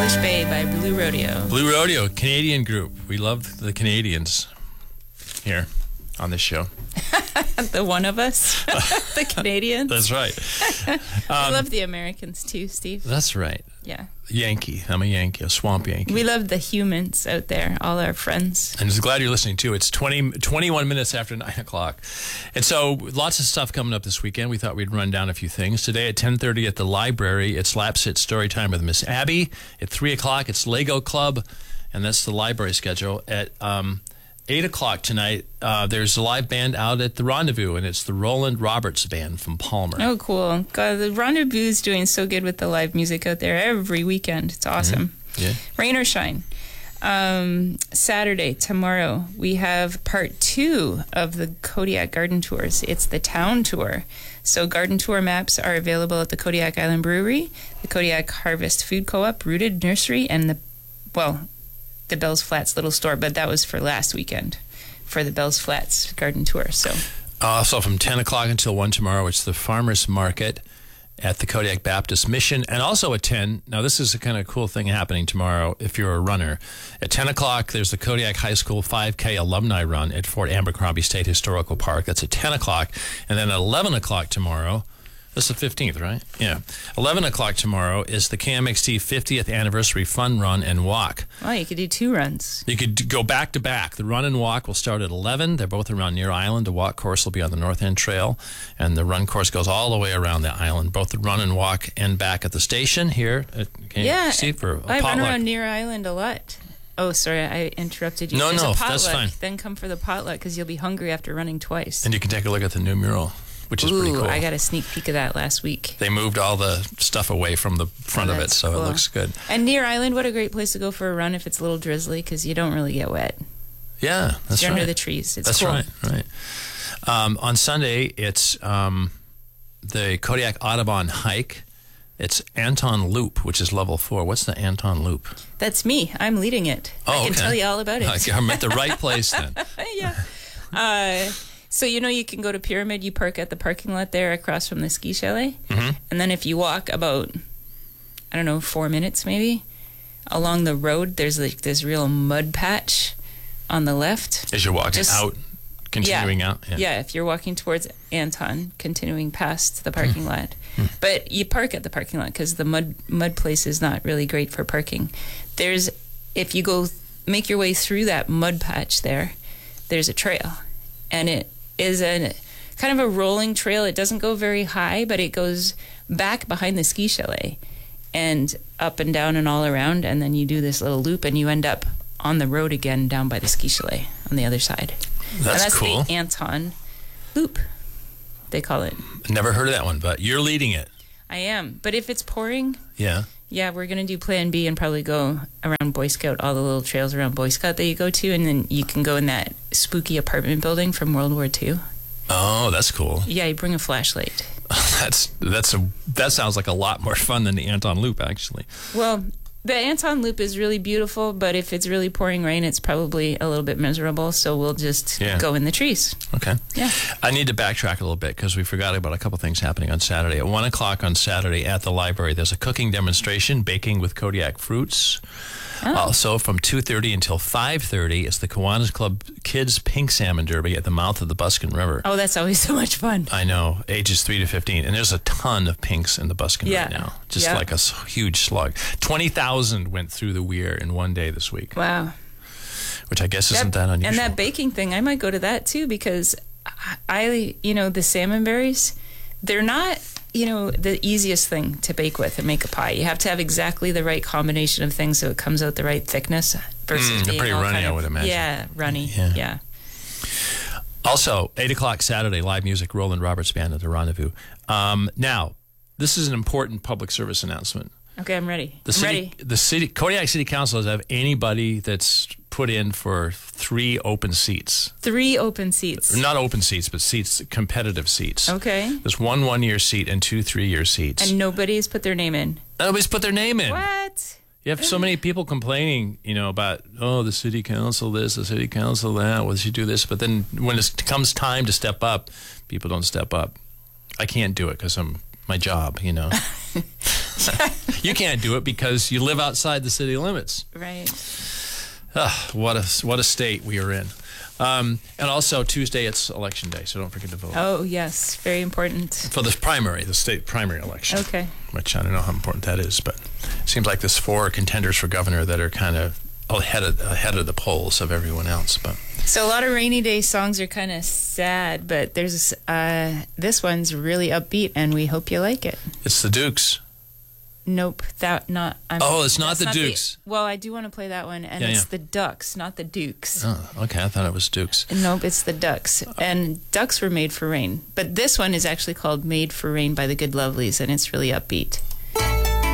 English Bay by Blue Rodeo. Blue Rodeo, Canadian group. We love the Canadians here on this show. The one of us, the Canadians. That's right. We love the Americans too, Steve. That's right. Yeah. Yankee. I'm a Yankee, a swamp Yankee. We love the humans out there, all our friends. And I'm glad you're listening too. It's 21 minutes after 9 o'clock. And so lots of stuff coming up this weekend. We thought we'd run down a few things. Today at 10:30 at the library, it's Lap Sit Story Time with Miss Abby. At 3 o'clock, it's Lego Club, and that's the library schedule. At 8 o'clock tonight, there's a live band out at the Rendezvous, and it's the Roland Roberts Band from Palmer. Oh, cool. God, the Rendezvous is doing so good with the live music out there every weekend. It's awesome. Mm-hmm. Yeah. Rain or shine. Saturday, tomorrow, we have part 2 of the Kodiak Garden Tours. It's the town tour. So garden tour maps are available at the Kodiak Island Brewery, the Kodiak Harvest Food Co-op, Rooted Nursery, and the Bells Flats Little Store, but that was for last weekend for the Bells Flats Garden Tour. So from 10 o'clock until 1 tomorrow, it's the Farmers Market at the Kodiak Baptist Mission. And also at 10, now this is a kind of cool thing happening tomorrow if you're a runner. At 10 o'clock, there's the Kodiak High School 5K Alumni Run at Fort Abercrombie State Historical Park. That's at 10 o'clock. And then at 11 o'clock tomorrow, this is the 15th, right? Yeah. 11 o'clock tomorrow is the KMXT 50th Anniversary Fun Run and Walk. Oh, you could do 2 runs. You could go back to back. The run and walk will start at 11. They're both around Near Island. The walk course will be on the North End Trail, and the run course goes all the way around the island. Both the run and walk end back at the station here at KMXT for a potluck. I run around Near Island a lot. Oh, sorry, I interrupted you. No, There's a potluck. That's fine. Then come for the potluck because you'll be hungry after running twice. And you can take a look at the new mural, which is pretty cool. I got a sneak peek of that last week. They moved all the stuff away from the front of it, so cool. It looks good. And Near Island, what a great place to go for a run if it's a little drizzly, because you don't really get wet. Yeah, that's You're right. under the trees. It's that's cool. Right. On Sunday, it's the Kodiak Audubon hike. It's Anton Loop, which is level 4. What's the Anton Loop? That's me. I'm leading it. I can tell you all about it. I'm at the right place then. Yeah. So, you can go to Pyramid, you park at the parking lot there across from the ski chalet. Mm-hmm. And then if you walk about, 4 minutes maybe, along the road, there's like this real mud patch on the left. As you're walking continuing out? Yeah, if you're walking towards Anton, continuing past the parking lot. But you park at the parking lot because the mud place is not really great for parking. If you go make your way through that mud patch there's a trail. And it is a kind of a rolling trail. It doesn't go very high, but it goes back behind the ski chalet and up and down and all around. And then you do this little loop and you end up on the road again down by the ski chalet on the other side. That's cool. The Anton Loop, they call it. Never heard of that one, but you're leading it. I am. But if it's pouring, yeah, we're going to do Plan B and probably go around Boy Scout, all the little trails around Boy Scout that you go to, and then you can go in that spooky apartment building from World War II. Oh, that's cool. Yeah, you bring a flashlight. That sounds like a lot more fun than the Anton Loop, actually. Well, the Anton Loop is really beautiful, but if it's really pouring rain, it's probably a little bit miserable, so we'll just go in the trees. Okay. Yeah. I need to backtrack a little bit because we forgot about a couple things happening on Saturday. At 1 o'clock on Saturday at the library, there's a cooking demonstration, baking with Kodiak fruits. Oh. Also, from 2:30 until 5:30, it's the Kiwanis Club Kids Pink Salmon Derby at the mouth of the Buskin River. Oh, that's always so much fun. I know, ages 3 to 15. And there's a ton of pinks in the Buskin right now. Just like a huge slug. 20,000 went through the weir in one day this week. Wow. Which I guess isn't that unusual. And that baking thing, I might go to that too because the salmon berries, they're not the easiest thing to bake with and make a pie. You have to have exactly the right combination of things so it comes out the right thickness versus being pretty runny, I would imagine. Yeah, runny. Yeah. Also, 8 o'clock Saturday, live music, Roland Roberts Band at the Rendezvous. Now, this is an important public service announcement. Okay, I'm ready. The Kodiak City Council doesn't have anybody that's put in for 3 open seats. 3 open seats. Not open seats, but competitive seats. Okay. There's 1 1-year seat and 2 3-year seats. And nobody's put their name in. Nobody's put their name in. What? You have so many people complaining, about, the city council this, the city council that, well, she do this. But then when it comes time to step up, people don't step up. I can't do it because I'm my job, You can't do it because you live outside the city limits. Right. What a state we are in. And also Tuesday, it's election day, so don't forget to vote. Oh, yes. Very important. For the primary, the state primary election. Okay. Which I don't know how important that is, but it seems like there's 4 contenders for governor that are kind of ahead of the polls of everyone else. But so a lot of rainy day songs are kind of sad, but there's this one's really upbeat, and we hope you like it. It's the Dukes. Nope, it's not the Dukes. Well, I do want to play that one, and it's the Ducks, not the Dukes. Oh, okay. I thought it was Dukes. Nope, it's the Ducks. And Ducks were made for rain. But this one is actually called Made for Rain by the Good Lovelies, and it's really upbeat.